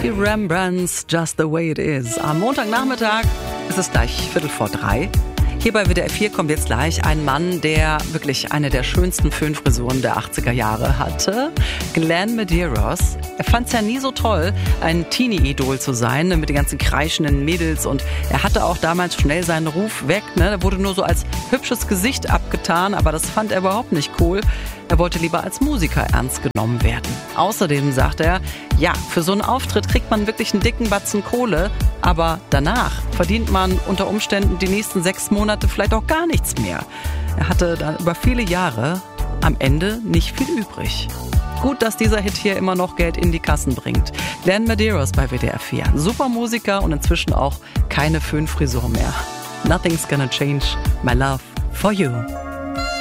Die Rembrandts, Just the Way It Is. Am Montagnachmittag ist es gleich 2:45. Hier bei WDR 4 kommt jetzt gleich ein Mann, der wirklich eine der schönsten Föhnfrisuren der 80er Jahre hatte. Glenn Medeiros. Er fand es ja nie so toll, ein Teenie-Idol zu sein, mit den ganzen kreischenden Mädels. Und er hatte auch damals schnell seinen Ruf weg. Er wurde nur so als hübsches Gesicht abgetan, aber das fand er überhaupt nicht cool. Er wollte lieber als Musiker ernst genommen werden. Außerdem sagt er, ja, für so einen Auftritt kriegt man wirklich einen dicken Batzen Kohle, aber danach verdient man unter Umständen die nächsten 6 Monate vielleicht auch gar nichts mehr. Er hatte dann über viele Jahre am Ende nicht viel übrig. Gut, dass dieser Hit hier immer noch Geld in die Kassen bringt. Glenn Medeiros bei WDR 4. Super Musiker und inzwischen auch keine Föhnfrisur mehr. Nothing's gonna change my love for you.